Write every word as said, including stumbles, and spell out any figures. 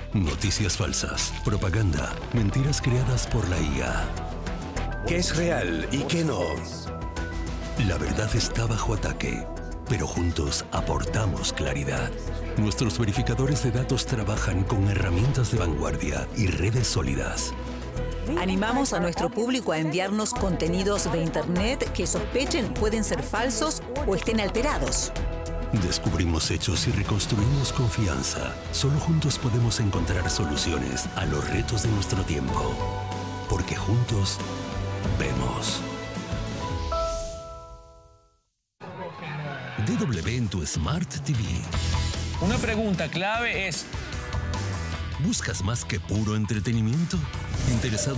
Noticias falsas, propaganda, mentiras creadas por la I A. ¿Qué es real y qué no? La verdad está bajo ataque, pero juntos aportamos claridad. Nuestros verificadores de datos trabajan con herramientas de vanguardia y redes sólidas. Animamos a nuestro público a enviarnos contenidos de Internet que sospechen pueden ser falsos o estén alterados. Descubrimos hechos y reconstruimos confianza. Solo juntos podemos encontrar soluciones a los retos de nuestro tiempo. Porque juntos vemos. D W en tu Smart T V. Una pregunta clave es: ¿buscas más que puro entretenimiento? ¿Interesado